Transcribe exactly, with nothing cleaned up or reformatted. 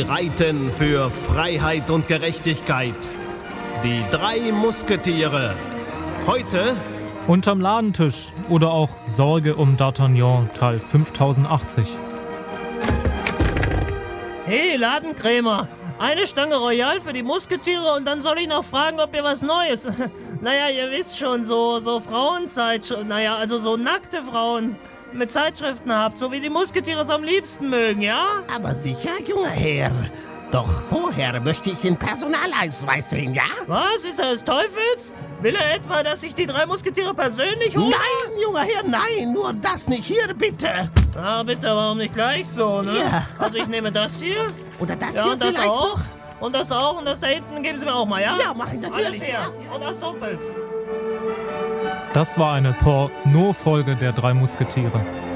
Sie reiten für Freiheit und Gerechtigkeit. Die drei Musketiere. Heute Unterm Ladentisch oder auch Sorge um D'Artagnan, Teil fünftausendachtzig. Hey, Ladenkrämer, eine Stange Royal für die Musketiere und dann soll ich noch fragen, ob ihr was Neues... naja, ihr wisst schon, so, so Frauenzeitschriften, naja, also so nackte Frauen mit Zeitschriften habt, so wie die Musketiere es am liebsten mögen, ja? Aber sicher, junger Herr. Doch vorher möchte ich den Personalausweis sehen, ja? Was, ist er des Teufels? Will er etwa, dass ich die drei Musketiere persönlich hole? Nein, junger Herr, nein, nur das nicht. Hier, bitte. Ah, bitte, warum nicht gleich so, ne? Ja. Also ich nehme das hier. Oder das Ja, hier und das vielleicht auch. noch? Und das auch. Und das da hinten geben Sie mir auch mal, ja? Ja, mach ich natürlich. Alles her. Und das doppelt. Das war eine Porno-Folge der drei Musketiere.